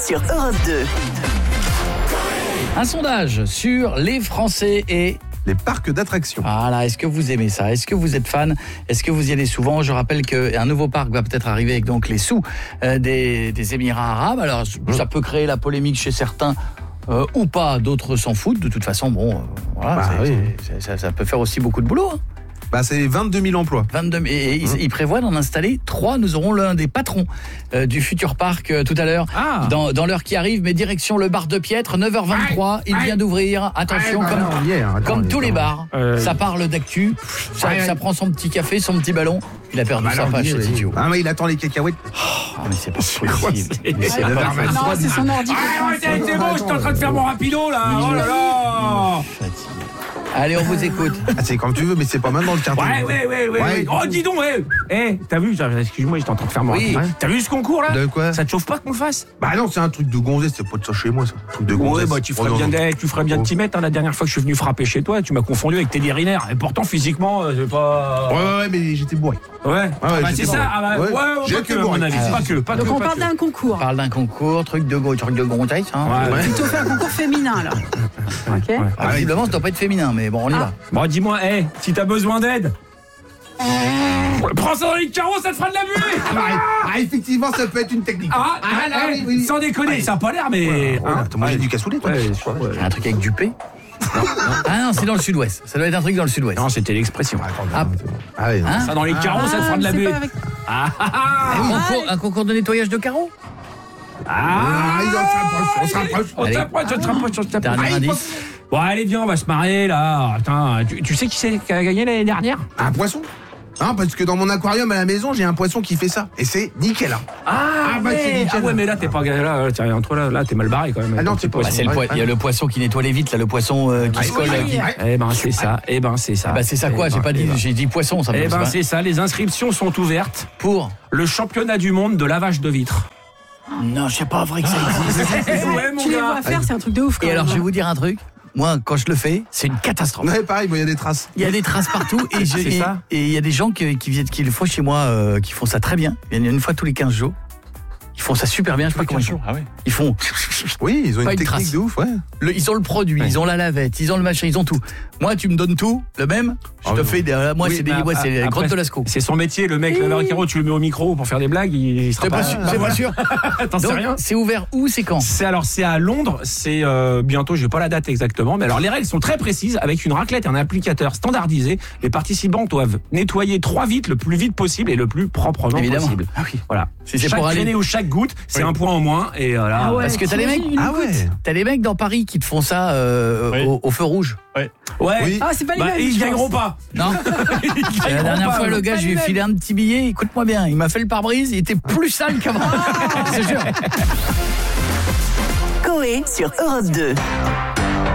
sur Europe 2. Un sondage sur les Français et les parcs d'attractions. Voilà, est-ce que vous aimez ça? Est-ce que vous êtes fan? Est-ce que vous y allez souvent? Je rappelle qu'un nouveau parc va peut-être arriver avec donc les sous des Émirats Arabes. Alors, ça peut créer la polémique chez certains ou pas, d'autres s'en foutent. De toute façon, bon, voilà, ça peut faire aussi beaucoup de boulot. Hein. C'est 22 000 emplois. 22 et ils prévoient d'en installer 3. Nous aurons l'un des patrons du futur parc tout à l'heure, dans l'heure qui arrive, mais direction le bar de Piètre, 9h23, il vient d'ouvrir. Attention, comme tous les bars, ça parle d'actu, ça prend son petit café, son petit ballon. Il a perdu sa page, cet idiot. Mais il attend les cacahuètes. Mais c'est pas possible. Non, c'est son ordi. C'est bon, j'étais en train de faire mon rapido là. Oh là là. Allez, on vous écoute. C'est comme tu veux, mais c'est pas maintenant le carton. Ouais. Oh, dis donc, t'as vu, excuse-moi, j'étais en train de faire mon rapido. T'as vu ce concours là? De quoi? Ça te chauffe pas qu'on le fasse? Non, c'est un truc de gonzesse, c'est pas de ça chez moi, ça. Truc de gonzesse. Tu ferais bien de t'y mettre. La dernière fois que je suis venu frapper chez toi, tu m'as confondu avec Teddy Riner. Et pourtant, physiquement, c'est pas. Ouais, mais j'étais bourré. C'est ça. J'étais bourré. Pas que. Donc on parle d'un concours. On parle d'un concours, truc de gonzesse. Plutôt fait un concours féminin là. Ok. Visiblement, ça doit pas être féminin, mais bon, on y va. Bon, dis-moi, si t'as besoin d'aide. Prends ça dans les carreaux, ça te fera de la buée. Effectivement, ça peut être une technique. Sans déconner, ça a pas l'air, mais. T'as mangé du cassoulet, toi? Un truc avec du P? Non, c'est dans le sud-ouest. Ça doit être un truc dans le sud-ouest. Non, c'était l'expression. Ça dans les carreaux, ça te fera de la buée. Un concours de nettoyage de carreaux? On se rapproche. Dernier indice. Bon, allez, viens, on va se marrer, là. Attends, tu sais qui a gagné l'année dernière? Un poisson? Non, parce que dans mon aquarium à la maison, j'ai un poisson qui fait ça. Et c'est nickel. C'est nickel. Mais là, t'es pas là. Entre là, t'es mal barré quand même. Non, c'est pas il y a le poisson qui nettoie les vitres, là, le poisson qui se colle. C'est ça. C'est ça. C'est ça quoi? J'ai dit poisson, ça. C'est ça. Les inscriptions sont ouvertes pour le championnat du monde de lavage de vitres. Non, c'est pas vrai que ça existe. Tu les vois faire, c'est un truc de ouf. Et alors, je vais vous dire un truc. Moi, quand je le fais, c'est une catastrophe. Pareil, il y a des traces. Il y a des traces partout et il y a des gens qui le font chez moi, qui font ça très bien. Il y en a une fois tous les 15 jours. Ils font ça super bien, je sais pas comment ils font. Ils font. Oui, ils ont une technique trace. de ouf, ils ont le produit, ils ont la lavette, ils ont le machin, ils ont tout. Moi, tu me donnes tout, le même, je te fais moi c'est la grotte de Lascaux. C'est son métier, le mec, laveur carreau, tu le mets au micro pour faire des blagues, il sera pas sûr. C'est pas sûr. T'en sais rien. C'est ouvert où, c'est quand? C'est à Londres, c'est bientôt, j'ai pas la date exactement, mais alors les règles sont très précises avec une raclette et un applicateur standardisé. Les participants doivent nettoyer 3 vitres le plus vite possible et le plus proprement possible. Voilà. Chaque grainée ou chaque goutte, c'est un point en moins et voilà. Parce que t'as les mecs dans Paris qui te font ça au feu rouge. Oui. C'est pas les mêmes. Ils gagneront pas. Non. La dernière fois, le gars, je lui ai filé un petit billet. Écoute-moi bien, il m'a fait le pare-brise. Il était plus sale qu'avant. Je te jure. Coé sur Europe 2.